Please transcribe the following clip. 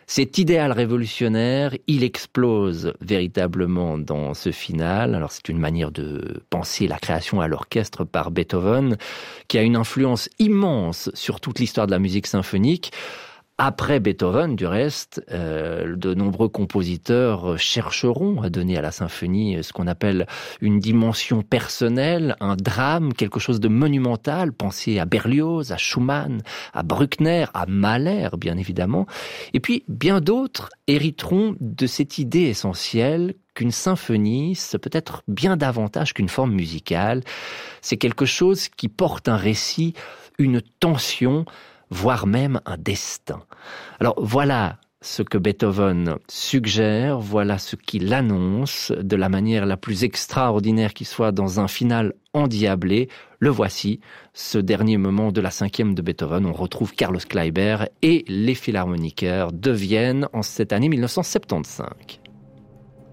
Cet idéal révolutionnaire, il explose véritablement dans ce final. Alors c'est une manière de penser la création à l'orchestre par Beethoven, qui a une influence immense sur toute l'histoire de la musique symphonique. Après Beethoven, du reste, de nombreux compositeurs chercheront à donner à la symphonie ce qu'on appelle une dimension personnelle, un drame, quelque chose de monumental. Pensez à Berlioz, à Schumann, à Bruckner, à Mahler, bien évidemment. Et puis, bien d'autres hériteront de cette idée essentielle qu'une symphonie, c'est peut-être bien davantage qu'une forme musicale. C'est quelque chose qui porte un récit, une tension, voire même un destin. Alors voilà ce que Beethoven suggère, voilà ce qu'il annonce de la manière la plus extraordinaire qui soit dans un final endiablé. Le voici, ce dernier moment de la 5e de Beethoven. On retrouve Carlos Kleiber et les Philharmoniker de Vienne en cette année 1975.